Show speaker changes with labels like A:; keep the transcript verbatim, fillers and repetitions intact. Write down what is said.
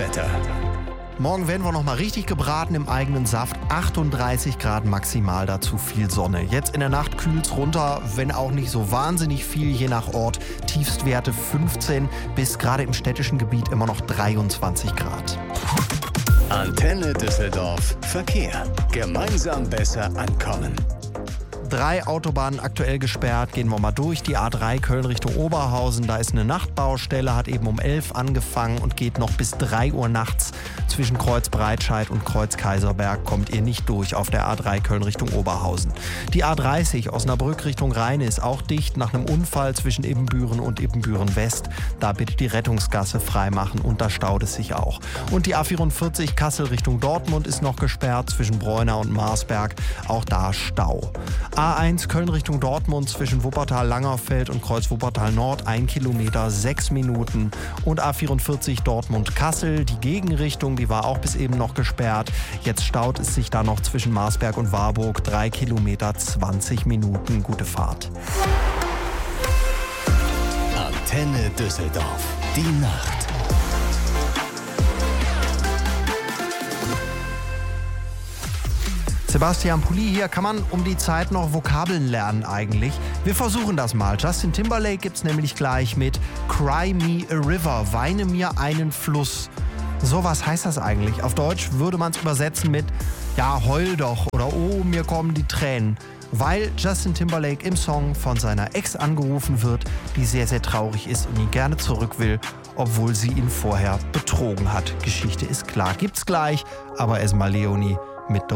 A: Wetter.
B: Morgen werden wir noch mal richtig gebraten im eigenen Saft. achtunddreißig Grad maximal, dazu viel Sonne. Jetzt in der Nacht kühlt's runter, wenn auch nicht so wahnsinnig viel, je nach Ort. Tiefstwerte fünfzehn bis gerade im städtischen Gebiet immer noch dreiundzwanzig Grad.
A: Antenne Düsseldorf. Verkehr. Gemeinsam besser ankommen.
B: Drei Autobahnen aktuell gesperrt. Gehen wir mal durch. Die A drei Köln Richtung Oberhausen. Da ist eine Nachtbaustelle, hat eben um elf angefangen und geht noch bis drei Uhr nachts. Zwischen Kreuz Breitscheid und Kreuz Kaiserberg kommt ihr nicht durch auf der A drei Köln Richtung Oberhausen. Die A dreißig Osnabrück Richtung Rheine ist auch dicht nach einem Unfall zwischen Ibbenbüren und Ibbenbüren West. Da bitte die Rettungsgasse freimachen und da staut es sich auch. Und die A vierundvierzig Kassel Richtung Dortmund ist noch gesperrt zwischen Breuna und Marsberg. Auch da Stau. A eins Köln Richtung Dortmund zwischen Wuppertal-Langerfeld und Kreuz Wuppertal-Nord, ein Kilometer, sechs Minuten. Und A vierundvierzig Dortmund-Kassel, die Gegenrichtung, die war auch bis eben noch gesperrt. Jetzt staut es sich da noch zwischen Marsberg und Warburg, drei Kilometer, zwanzig Minuten. Gute Fahrt.
A: Antenne Düsseldorf. Die Nacht.
B: Sebastian Pulli hier. Kann man um die Zeit noch Vokabeln lernen eigentlich? Wir versuchen das mal. Justin Timberlake gibt's nämlich gleich mit Cry Me a River, weine mir einen Fluss. So, was heißt das eigentlich? Auf Deutsch würde man es übersetzen mit ja, heul doch oder oh, mir kommen die Tränen. Weil Justin Timberlake im Song von seiner Ex angerufen wird, die sehr, sehr traurig ist und ihn gerne zurück will, obwohl sie ihn vorher betrogen hat. Geschichte ist klar. Gibt's gleich, aber erstmal Leonie mit